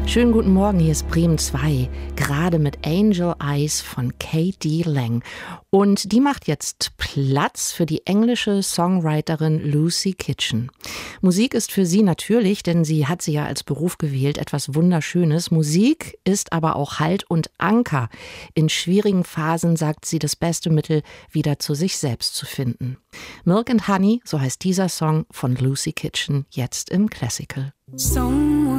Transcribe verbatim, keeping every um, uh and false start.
Schönen guten Morgen, hier ist Bremen zwei, gerade mit Angel Eyes von K D Lang. Und die macht jetzt Platz für die englische Songwriterin Lucy Kitchen. Musik ist für sie natürlich, denn sie hat sie ja als Beruf gewählt, etwas Wunderschönes. Musik ist aber auch Halt und Anker. In schwierigen Phasen, sagt sie, das beste Mittel, wieder zu sich selbst zu finden. Milk and Honey, so heißt dieser Song von Lucy Kitchen, jetzt im Classical. Someone